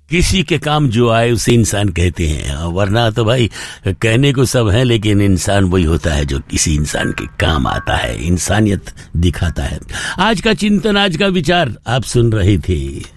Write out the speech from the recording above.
किसी के काम जो आए उसे इंसान कहते हैं, वरना तो भाई कहने को सब है, लेकिन इंसान वही होता है जो किसी इंसान के काम आता है, इंसानियत दिखाता है। आज का चिंतन, आज का विचार आप सुन रहे थे।